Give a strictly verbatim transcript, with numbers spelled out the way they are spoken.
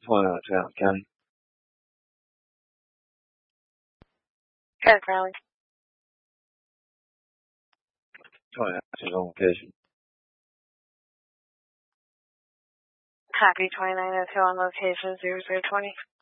twenty-nine County. Got Crowley. twenty-nine on location. Copy twenty-nine oh two on location zero zero twenty.